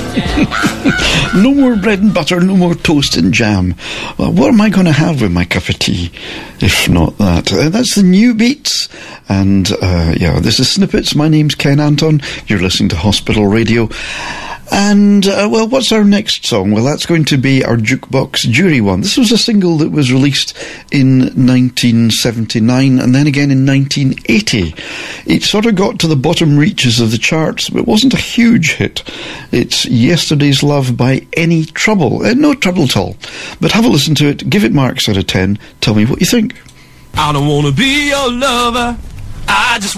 No more bread and butter, no more toast and jam. Well, what am I going to have with my cup of tea, if not that? That's the New Beats. And, this is Snippets. My name's Ken Anton. You're listening to Hospital Radio. And, what's our next song? Well, that's going to be our Jukebox Jury one. This was a single that was released in 1979 and then again in 1980. It sort of got to the bottom reaches of the charts, but it wasn't a huge hit. It's Yesterday's Love by Any Trouble. No trouble at all. But have a listen to it, give it marks out of 10, tell me what you think. I don't want to be your lover, I just